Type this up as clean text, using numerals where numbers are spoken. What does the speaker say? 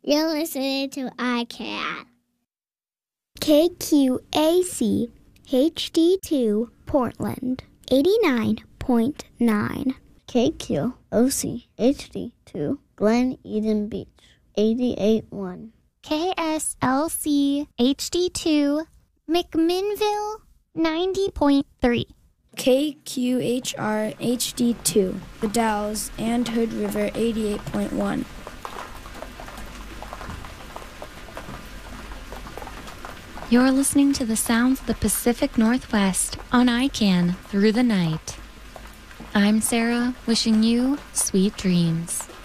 You're listening to iCat. KQAC HD2 Portland 89.9. KQOC HD2 Glen Eden Beach 88.1. KSLC HD2 McMinnville 90.3. KQHR HD2 The Dalles and Hood River 88.1. You're listening to the sounds of the Pacific Northwest on ICANN through the night. I'm Sarah, wishing you sweet dreams.